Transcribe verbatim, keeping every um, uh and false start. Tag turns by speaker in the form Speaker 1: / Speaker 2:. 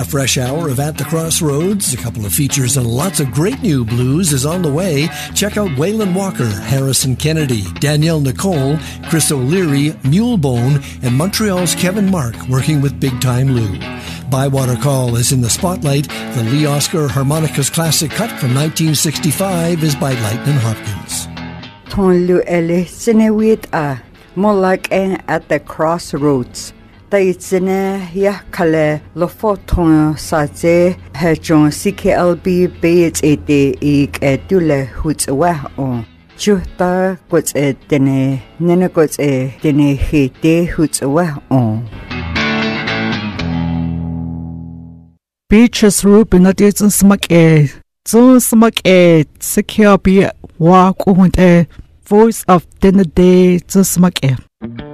Speaker 1: A fresh hour of At the Crossroads, a couple of features, and lots of great new blues is on the way. Check out Waylon Walker, Harrison Kennedy, Danielle Nicole, Chris O'Leary, Mulebone, and Montreal's Kevin Mark working with Big Time Lou. Bywater Call is in the spotlight. The Lee Oscar Harmonicas classic cut from nineteen sixty-five is by Lightnin' Hopkins.
Speaker 2: Ton Lu Ele Sinewit a Molak At the Crossroads. Taitsine ya kale lo foton saje hejon C K L B base ete ik etule hutwa on chuta kots etene nene kots etene hete hutwa on
Speaker 3: Beaches Ruben at it's smack e so smack e secure be walk on a voice of dinner day to smack e